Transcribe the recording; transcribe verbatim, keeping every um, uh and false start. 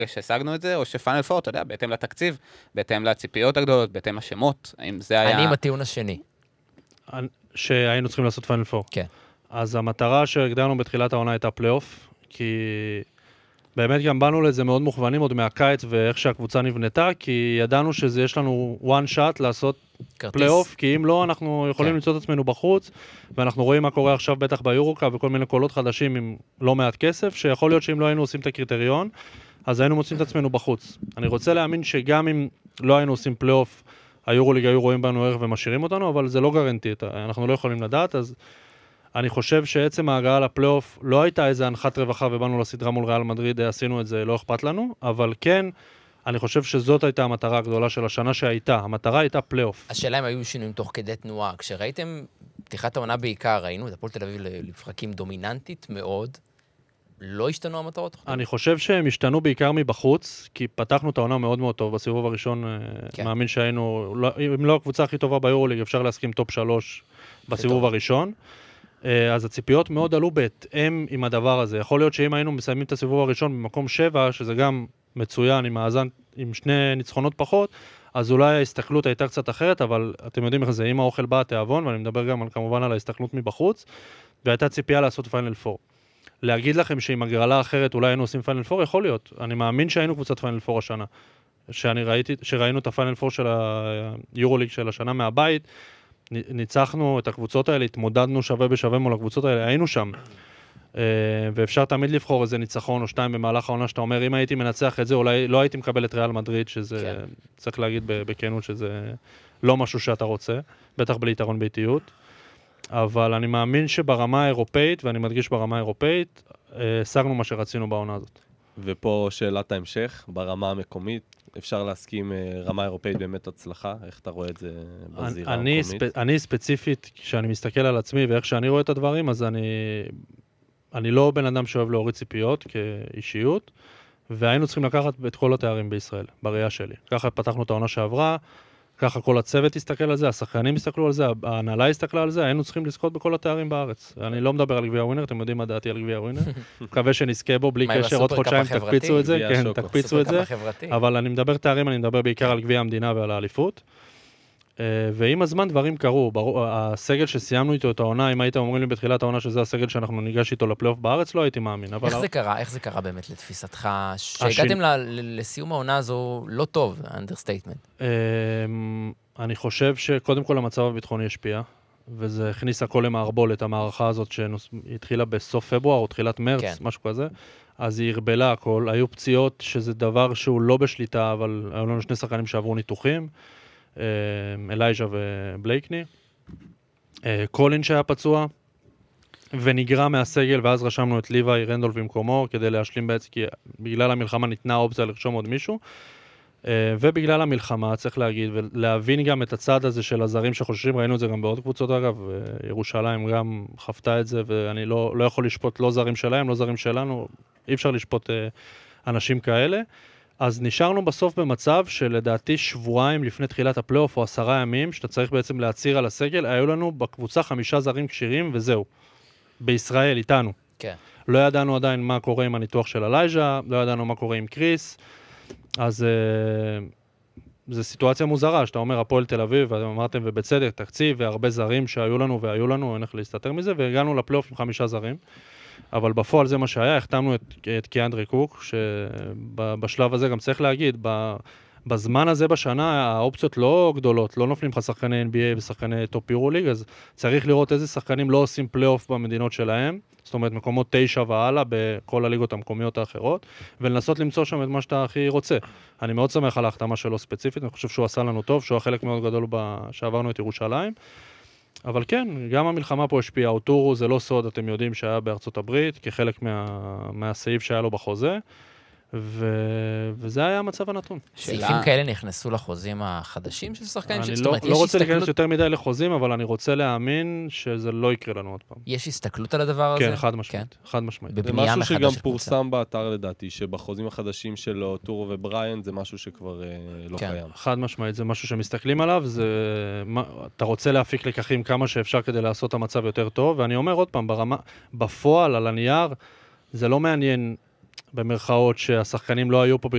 שהשגנו את זה, או שפיינל פור, אתה יודע, בהתאם לתקציב, בהתאם לציפיות הגדולות, בהתאם לשמות, האם זה היה... אני עם הטיעון השני. שהיינו צריכים לעשות פיינל פור. כן. אז המטרה שהגדרנו בתחילת העונה הייתה פלייאוף, כי באמת גם באנו לזה מאוד מוכוונים עוד מהקיץ ואיך שהקבוצה נבנתה, כי ידענו שזה יש לנו one shot לעשות פלייאוף, כי אם לא, אנחנו יכולים למצוא את עצמנו בחוץ, ואנחנו רואים מה קורה עכשיו בטח ביורוקאפ וכל מיני קולות חדשים עם לא מעט כסף, שיכול להיות שאם לא היינו עושים את הקריטריון, אז היינו מוצאים את עצמנו בחוץ. אני רוצה להאמין שגם אם לא היינו עושים פלייאוף, היורוליג היו רואים בנו ערך ומשאירים אותנו, אבל זה לא גרנטי, אנחנו לא יכולים לדעת, אז אני חושב שעצם ההגעה לפלייאוף לא הייתה איזה הנחת רווחה ובאנו לסדרה מול ריאל מדריד, עשינו את זה, לא אכפת לנו, אבל כן, אני חושב שזאת הייתה המטרה הגדולה של השנה שהייתה, המטרה הייתה פלייאוף. השאלה אם היו שינויים תוך כדי תנועה, כשראיתם פתיחת העונה בעיקר, ראינו את הפועל תל אביב לפרקים דומיננטית מאוד, לא השתנו המטרות? אני חושב שהם השתנו בעיקר מבחוץ, כי פתחנו את העונה מאוד מאוד טוב, בסיבוב הראשון כן. מאמין שהיינו, אם לא הקבוצה הכי טובה ביורוליג, אפשר להסכים טופ שלוש בסיבוב הראשון, אז הציפיות מאוד עלו בהתאם עם הדבר הזה. יכול להיות שאם היינו מסיימים את הסיבוב הראשון במקום שבע, שזה גם מצוין עם מאזן, עם שני ניצחונות פחות, אז אולי ההסתכלות הייתה קצת אחרת, אבל אתם יודעים איך זה, אם האוכל בא התיאבון, ואני מדבר גם כמובן על ההסתכלות מבחוץ, והייתה ציפייה לעשות פיינל פור. להגיד לכם שעם הגרלה אחרת אולי היינו עושים פיינל פור, יכול להיות. אני מאמין שהיינו קבוצת פיינל פור השנה. שאני ראיתי, שראינו את הפיינל פור של היורוליג של השנה מהבית, ניצחנו את הקבוצות האלה, התמודדנו שווה בשווה מול הקבוצות האלה, היינו שם. ואפשר תמיד לבחור איזה ניצחון או שתיים במהלך העונה שאתה אומר, אם הייתי מנצח את זה, אולי לא הייתי מקבל את ריאל מדריד, שזה, צריך להגיד בכנות שזה לא משהו שאתה רוצה, בטח בלי יתרון ביתיות. אבל אני מאמין שברמה האירופאית, ואני מדגיש ברמה האירופאית, השגנו מה שרצינו בעונה הזאת. ופה שאלת ההמשך, ברמה המקומית, אפשר להסכים רמה אירופאית באמת הצלחה, איך אתה רואה את זה בזירה אני, המקומית? ספ... אני ספציפית, כשאני מסתכל על עצמי ואיך שאני רואה את הדברים, אז אני, אני לא בן אדם שאוהב להוריד ציפיות כאישיות, והיינו צריכים לקחת את כל התארים בישראל, בראייה שלי. ככה פתחנו את העונה שעברה, ככה כל הצוות הסתכל על זה, השחקנים הסתכלו על זה, ההנהלה הסתכלה על זה, היינו צריכים לזכות בכל התארים בארץ. אני לא מדבר על גביע ווינר, אתם יודעים מה דעתי על גביע ווינר. מקווה שנזכה בו בלי קשר, עוד חודשיים תקפיצו את זה, כן, תקפיצו את זה. אבל אני מדבר תארים, אני מדבר בעיקר על גביע המדינה ועל האליפות. ועם הזמן דברים קרו, הסגל שסיימנו איתו את העונה, אם הייתם אומרים לי בתחילת העונה שזה הסגל שאנחנו ניגש איתו לפלייאוף בארץ, לא הייתי מאמין. איך זה קרה? איך זה קרה באמת לתפיסתך? שהגעתם לסיום העונה הזו לא טוב, אנדרסטייטמנט. אני חושב שקודם כל המצב הביטחוני השפיע, וזה הכניס הכל למערבולת, המערכה הזאת שהתחילה בסוף פברואר או תחילת מרץ, משהו כזה, אז היא הרבלה הכל, היו פציעות שזה דבר שהוא לא בשליטה, אבל היו לנו שני שחקנים שעברו ניתוחים, אלייג'ה ובלייקני, קולין שהיה פצוע, ונגרע מהסגל, ואז רשמנו את ליוואי רנדול במקומו, כדי להשלים בעצם, כי בגלל המלחמה ניתנה אופציה לרשום עוד מישהו, ובגלל המלחמה, צריך להגיד, ולהבין גם את הצד הזה של הזרים שחוששים, ראינו את זה גם בעוד קבוצות אגב, ירושלים גם חפתה את זה, ואני לא, לא יכול לשפוט לא זרים שלהם, לא זרים שלנו, אי אפשר לשפוט אנשים כאלה, אז נשארנו בסוף במצב שלדעתי שבועיים לפני תחילת הפלייאוף או עשרה ימים, שאתה צריך בעצם להצהיר על הסגל, היו לנו בקבוצה חמישה זרים כשירים וזהו. בישראל, איתנו. כן. לא ידענו עדיין מה קורה עם הניתוח של אלייג'ה, לא ידענו מה קורה עם קריס, אז זו סיטואציה מוזרה, שאתה אומר הפועל תל אביב, ואתם אמרתם ובצדק, תקציב והרבה זרים שהיו לנו והיו לנו, אין איך להסתתר מזה, והגענו לפלייאוף עם חמישה זרים. אבל בפועל זה מה שהיה, החתמנו את, את קיאנדרי קוק, שבשלב הזה גם צריך להגיד, בזמן הזה בשנה האופציות לא גדולות, לא נופלים לך שחקני אן בי איי ושחקני טופ יורוליג, אז צריך לראות איזה שחקנים לא עושים פלייאוף במדינות שלהם, זאת אומרת מקומות תשע והלאה בכל הליגות המקומיות האחרות, ולנסות למצוא שם את מה שאתה הכי רוצה. אני מאוד שמח על ההחתמה שלו ספציפית, אני חושב שהוא עשה לנו טוב, שהוא החלק מאוד גדול שעברנו את ירושלים, אבל כן, גם המלחמה פה השפיעה, אוטורו זה לא סוד, אתם יודעים שהיה בארצות הברית, כחלק מה, מהסעיף שהיה לו בחוזה, ו... וזה היה המצב הנתון. סעיפים כאלה נכנסו לחוזים החדשים של שחקנים? אני לא, לא רוצה להיכנס יותר מדי לחוזים, אבל אני רוצה להאמין שזה לא יקרה לנו עוד פעם. יש הסתכלות על הדבר הזה? כן, חד משמעית. חד משמעית. זה משהו שגם פורסם באתר לדעתי, שבחוזים החדשים של טורו ובריין, זה משהו שכבר לא קיים. חד משמעית, זה משהו שמסתכלים עליו, זה... אתה רוצה להפיק לקחים כמה שאפשר כדי לעשות את המצב יותר טוב, ואני אומר עוד פעם, ברמה... בפועל, על הנייר, זה לא מעניין במרכאות שהשחקנים לא היו פה